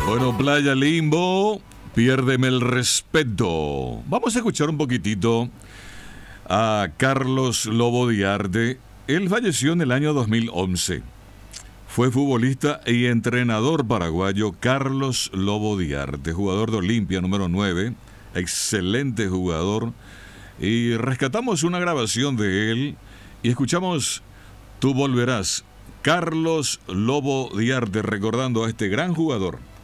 Bueno, Playa Limbo, piérdeme el respeto. Vamos a escuchar un poquitito a Carlos Lobo Diarte. Él falleció en el año 2011. Fue futbolista y entrenador paraguayo Carlos Lobo Diarte, jugador de Olimpia número 9, excelente jugador. Y rescatamos una grabación de él y escuchamos Tú volverás. Carlos Lobo Diarte recordando a este gran jugador.